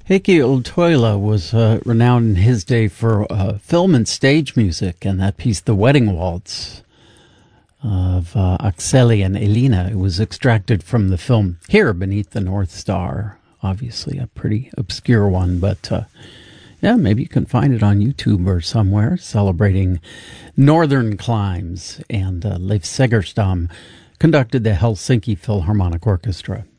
Heikki Ultoila was renowned in his day for film and stage music, and that piece, The Wedding Waltz, of Akseli and Elina. It was extracted from the film Here Beneath the North Star. Obviously a pretty obscure one, but yeah, maybe you can find it on YouTube or somewhere, celebrating northern climes. And Leif Segerstam conducted the Helsinki Philharmonic Orchestra.